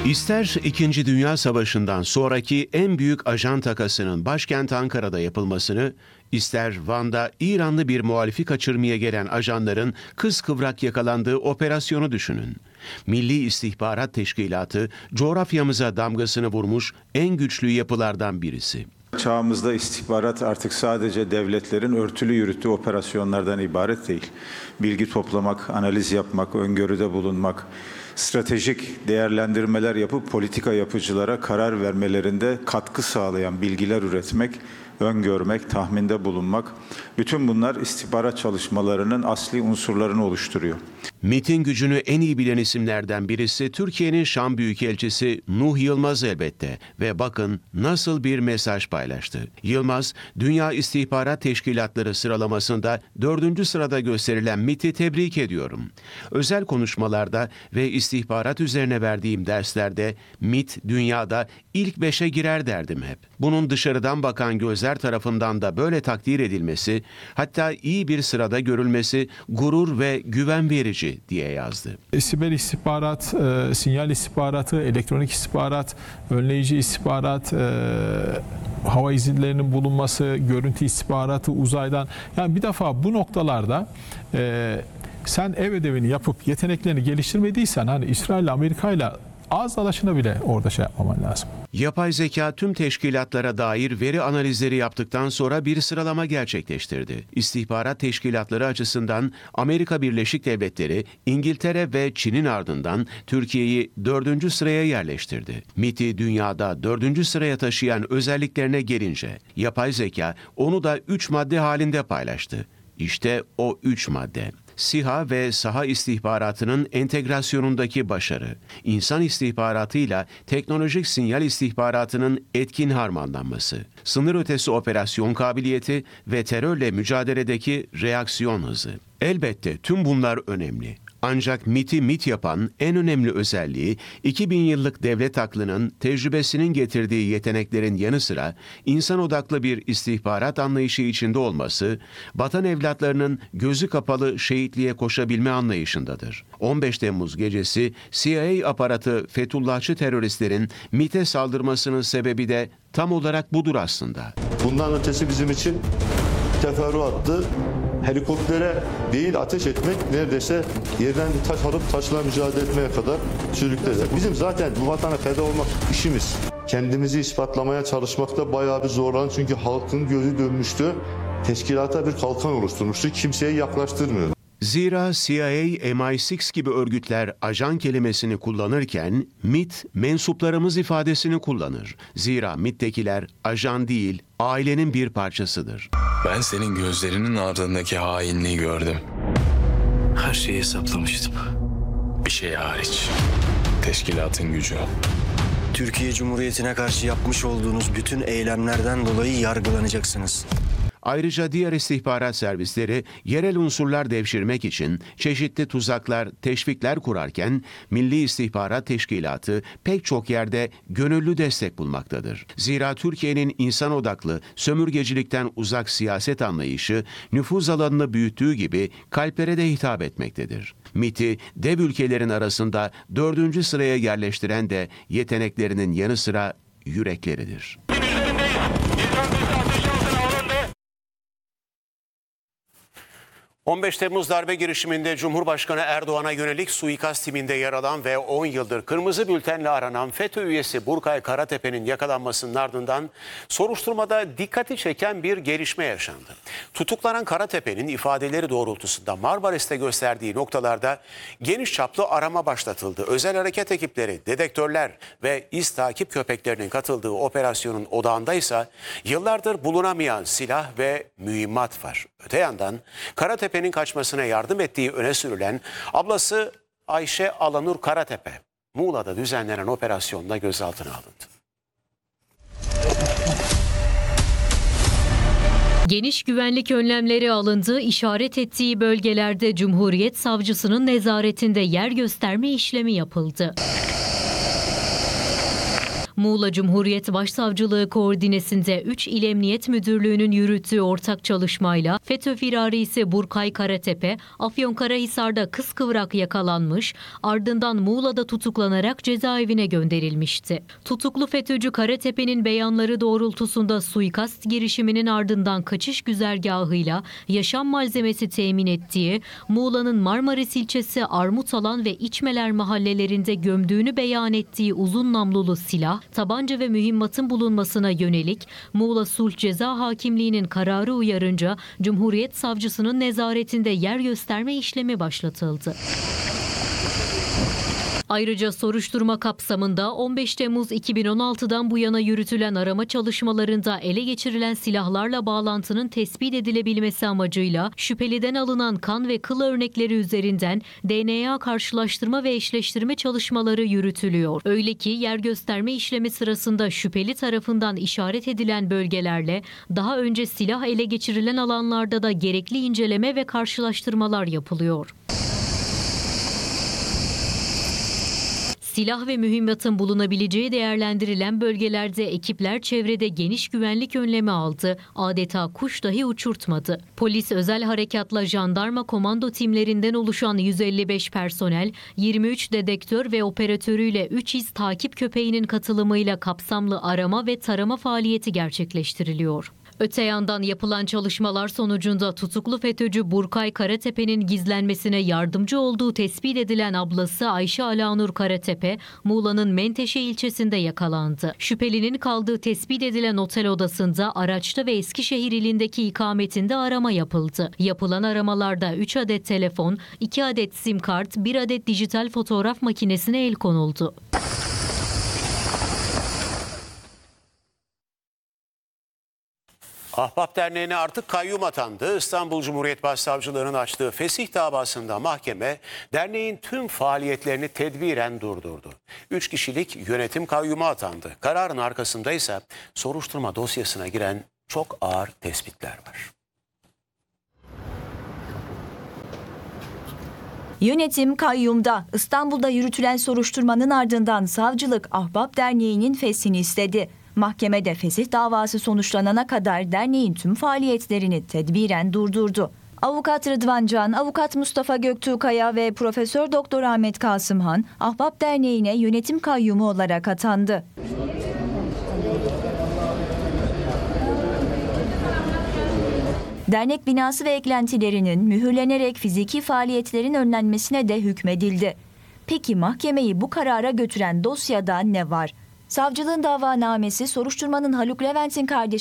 İster İkinci Dünya Savaşı'ndan sonraki en büyük ajan takasının başkent Ankara'da yapılmasını, ister Van'da İranlı bir muhalifi kaçırmaya gelen ajanların kıskıvrak yakalandığı operasyonu düşünün. Milli İstihbarat Teşkilatı coğrafyamıza damgasını vurmuş en güçlü yapılardan birisi. Çağımızda istihbarat artık sadece devletlerin örtülü yürüttüğü operasyonlardan ibaret değil. Bilgi toplamak, analiz yapmak, öngörüde bulunmak, stratejik değerlendirmeler yapıp politika yapıcılara karar vermelerinde katkı sağlayan bilgiler üretmek, öngörmek, tahminde bulunmak, bütün bunlar istihbarat çalışmalarının asli unsurlarını oluşturuyor. MİT'in gücünü en iyi bilen isimlerden birisi Türkiye'nin Şam Büyükelçisi Nuh Yılmaz elbette ve bakın nasıl bir mesaj paylaştı. Yılmaz, Dünya İstihbarat Teşkilatları sıralamasında 4. sırada gösterilen MİT'i tebrik ediyorum. Özel konuşmalarda ve istihbarat üzerine verdiğim derslerde MİT dünyada ilk 5'e girer derdim hep. Bunun dışarıdan bakan gözler tarafından da böyle takdir edilmesi, hatta iyi bir sırada görülmesi gurur ve güven verici diye yazdı. Siber istihbarat, sinyal istihbaratı, elektronik istihbarat, önleyici istihbarat, hava izinlerinin bulunması, görüntü istihbaratı uzaydan. Yani bir defa bu noktalarda sen ev ödevini yapıp yeteneklerini geliştirmediysen hani İsrail ile Amerika ile ağız dalaşına bile orada şey yapmaman lazım. Yapay zeka tüm teşkilatlara dair veri analizleri yaptıktan sonra bir sıralama gerçekleştirdi. İstihbarat teşkilatları açısından Amerika Birleşik Devletleri, İngiltere ve Çin'in ardından Türkiye'yi 4. sıraya yerleştirdi. MİT'i dünyada 4. sıraya taşıyan özelliklerine gelince, yapay zeka onu da 3 madde halinde paylaştı. İşte o 3 madde. SİHA ve saha istihbaratının entegrasyonundaki başarı, insan istihbaratıyla teknolojik sinyal istihbaratının etkin harmanlanması, sınır ötesi operasyon kabiliyeti ve terörle mücadeledeki reaksiyon hızı. Elbette tüm bunlar önemli. Ancak MİT'i MİT yapan en önemli özelliği 2000 yıllık devlet aklının tecrübesinin getirdiği yeteneklerin yanı sıra insan odaklı bir istihbarat anlayışı içinde olması, vatan evlatlarının gözü kapalı şehitliğe koşabilme anlayışındadır. 15 Temmuz gecesi CIA aparatı Fethullahçı teröristlerin MİT'e saldırmasının sebebi de tam olarak budur aslında. Bundan ötesi bizim için teferruattı. Helikoptere değil ateş etmek neredeyse yerden bir taş alıp taşla mücadele etmeye kadar sürükledi. Bizim zaten bu vatana feda olmak işimiz. Kendimizi ispatlamaya çalışmakta bayağı bir zorlandık çünkü halkın gözü dönmüştü. Teşkilata bir kalkan oluşturmuştu. Kimseye yaklaştırmıyor. Zira CIA, MI6 gibi örgütler ajan kelimesini kullanırken MİT mensuplarımız ifadesini kullanır. Zira MİT'tekiler ajan değil, ailenin bir parçasıdır. Ben senin gözlerinin ardındaki hainliği gördüm. Her şeyi hesaplamıştım. Bir şey hariç. Teşkilatın gücü. Türkiye Cumhuriyeti'ne karşı yapmış olduğunuz bütün eylemlerden dolayı yargılanacaksınız. Ayrıca diğer istihbarat servisleri yerel unsurlar devşirmek için çeşitli tuzaklar, teşvikler kurarken Milli İstihbarat Teşkilatı pek çok yerde gönüllü destek bulmaktadır. Zira Türkiye'nin insan odaklı, sömürgecilikten uzak siyaset anlayışı nüfuz alanını büyüttüğü gibi kalplere de hitap etmektedir. MİT'i dev ülkelerin arasında 4. sıraya yerleştiren de yeteneklerinin yanı sıra yürekleridir. 15 Temmuz darbe girişiminde Cumhurbaşkanı Erdoğan'a yönelik suikast timinde yer alan ve 10 yıldır kırmızı bültenle aranan FETÖ üyesi Burkay Karatepe'nin yakalanmasının ardından soruşturmada dikkati çeken bir gelişme yaşandı. Tutuklanan Karatepe'nin ifadeleri doğrultusunda Marmaris'te gösterdiği noktalarda geniş çaplı arama başlatıldı. Özel hareket ekipleri, dedektörler ve iz takip köpeklerinin katıldığı operasyonun odağında ise yıllardır bulunamayan silah ve mühimmat var. Öte yandan Karatepe'nin kaçmasına yardım ettiği öne sürülen ablası Ayşe Alanur Karatepe, Muğla'da düzenlenen operasyonda gözaltına alındı. Geniş güvenlik önlemleri alındığı işaret ettiği bölgelerde Cumhuriyet Savcısının nezaretinde yer gösterme işlemi yapıldı. Muğla Cumhuriyet Başsavcılığı koordinesinde 3 İl Emniyet Müdürlüğü'nün yürüttüğü ortak çalışmayla FETÖ firarisi Burkay Karatepe, Afyonkarahisar'da kıskıvrak yakalanmış, ardından Muğla'da tutuklanarak cezaevine gönderilmişti. Tutuklu FETÖ'cü Karatepe'nin beyanları doğrultusunda suikast girişiminin ardından kaçış güzergahıyla yaşam malzemesi temin ettiği, Muğla'nın Marmaris ilçesi Armutalan ve İçmeler mahallelerinde gömdüğünü beyan ettiği uzun namlulu silah, tabanca ve mühimmatın bulunmasına yönelik Muğla Sulh Ceza Hakimliği'nin kararı uyarınca Cumhuriyet Savcısının nezaretinde yer gösterme işlemi başlatıldı. Ayrıca soruşturma kapsamında 15 Temmuz 2016'dan bu yana yürütülen arama çalışmalarında ele geçirilen silahlarla bağlantının tespit edilebilmesi amacıyla şüpheliden alınan kan ve kıl örnekleri üzerinden DNA karşılaştırma ve eşleştirme çalışmaları yürütülüyor. Öyle ki yer gösterme işlemi sırasında şüpheli tarafından işaret edilen bölgelerle daha önce silah ele geçirilen alanlarda da gerekli inceleme ve karşılaştırmalar yapılıyor. Silah ve mühimmatın bulunabileceği değerlendirilen bölgelerde ekipler çevrede geniş güvenlik önlemi aldı. Adeta kuş dahi uçurtmadı. Polis özel harekatla jandarma komando timlerinden oluşan 155 personel, 23 dedektör ve operatörüyle 3 iz takip köpeğinin katılımıyla kapsamlı arama ve tarama faaliyeti gerçekleştiriliyor. Öte yandan yapılan çalışmalar sonucunda tutuklu FETÖ'cü Burkay Karatepe'nin gizlenmesine yardımcı olduğu tespit edilen ablası Ayşe Alanur Karatepe, Muğla'nın Menteşe ilçesinde yakalandı. Şüphelinin kaldığı tespit edilen otel odasında, araçta ve Eskişehir ilindeki ikametinde arama yapıldı. Yapılan aramalarda 3 adet telefon, 2 adet sim kart, 1 adet dijital fotoğraf makinesine el konuldu. Ahbap Derneği'ne artık kayyum atandı. İstanbul Cumhuriyet Başsavcılığı'nın açtığı fesih davasında mahkeme derneğin tüm faaliyetlerini tedbiren durdurdu. 3 kişilik yönetim kayyumu atandı. Kararın arkasında ise soruşturma dosyasına giren çok ağır tespitler var. Yönetim kayyumda. İstanbul'da yürütülen soruşturmanın ardından savcılık Ahbap Derneği'nin feshini istedi. Mahkemede fesih davası sonuçlanana kadar derneğin tüm faaliyetlerini tedbiren durdurdu. Avukat Rıdvan Can, Avukat Mustafa Göktuğkaya ve Profesör Doktor Ahmet Kasımhan, Ahbap Derneği'ne yönetim kayyumu olarak atandı. Dernek binası ve eklentilerinin mühürlenerek fiziki faaliyetlerin önlenmesine de hükmedildi. Peki mahkemeyi bu karara götüren dosyada ne var? Savcılığın davanamesi soruşturmanın Haluk Levent'in kardeşi